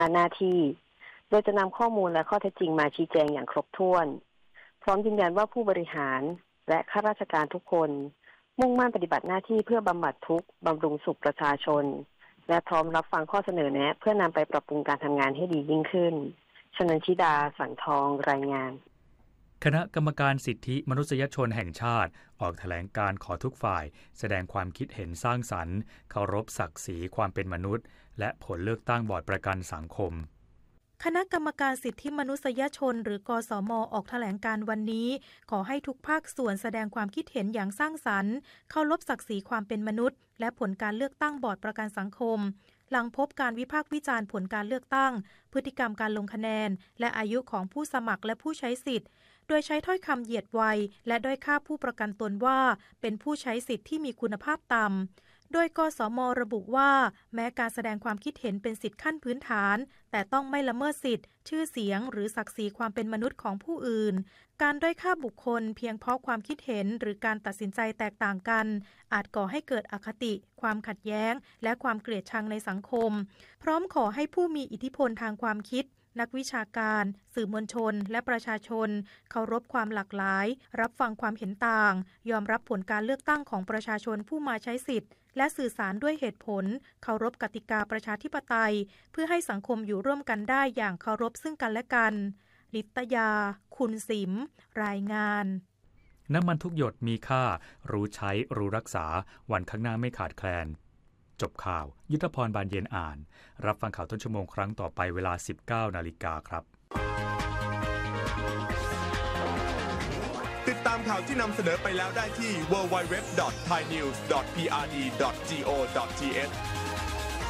หน้าที่โดยจะนำข้อมูลและข้อเท็จจริงมาชี้แจงอย่างครบถ้วนพร้อมยืนยันว่าผู้บริหารและข้าราชการทุกคนมุ่งมั่นปฏิบัติหน้าที่เพื่อบำบัดทุกข์บำรุงสุขประชาชนและพร้อมรับฟังข้อเสนอแนะเพื่อนำไปปรับปรุงการทำงานให้ดียิ่งขึ้นชนันชิดาสังทองรายงานคณะกรรมการสิทธิมนุษยชนแห่งชาติออกแถลงการขอทุกฝ่ายแสดงความคิดเห็นสร้างสรรค์เคารพศักดิ์ศรีความเป็นมนุษย์และผลเลือกตั้งบอร์ดประกันสังคมคณะกรรมการสิทธิมนุษยชนหรือกสม.ออกแถลงการวันนี้ขอให้ทุกภาคส่วนแสดงความคิดเห็นอย่างสร้างสรรค์เคารพศักดิ์ศรีความเป็นมนุษย์และผลการเลือกตั้งบอร์ดประกันสังคมหลังพบการวิพากษ์วิจารณ์ผลการเลือกตั้งพฤติกรรมการลงคะแนนและอายุของผู้สมัครและผู้ใช้สิทธิ์โดยใช้ถ้อยคำเหยียดวัยและด้อยค่าผู้ประกันตนว่าเป็นผู้ใช้สิทธิ์ที่มีคุณภาพต่ำโดยกสม.ระบุว่าแม้การแสดงความคิดเห็นเป็นสิทธิขั้นพื้นฐานแต่ต้องไม่ละเมิดสิทธิ์ชื่อเสียงหรือศักดิ์ศรีความเป็นมนุษย์ของผู้อื่นการด้อยค่าบุคคลเพียงเพราะความคิดเห็นหรือการตัดสินใจแตกต่างกันอาจก่อให้เกิดอคติความขัดแย้งและความเกลียดชังในสังคมพร้อมขอให้ผู้มีอิทธิพลทางความคิดนักวิชาการสื่อมวลชนและประชาชนเคารพความหลากหลายรับฟังความเห็นต่างยอมรับผลการเลือกตั้งของประชาชนผู้มาใช้สิทธิ์และสื่อสารด้วยเหตุผลเคารพกติกาประชาธิปไตยเพื่อให้สังคมอยู่ร่วมกันได้อย่างเคารพซึ่งกันและกันนิตยาคุณสิมรายงานน้ำมันทุกหยดมีค่ารู้ใช้รู้รักษาวันข้างหน้าไม่ขาดแคลนจบข่าวยุทธพรบานเย็นอ่านรับฟังข่าวต้นชั่วโมงครั้งต่อไปเวลา 19:00 น.ครับติดตามข่าวที่นำเสนอไปแล้วได้ที่ www.thainews.prd.go.th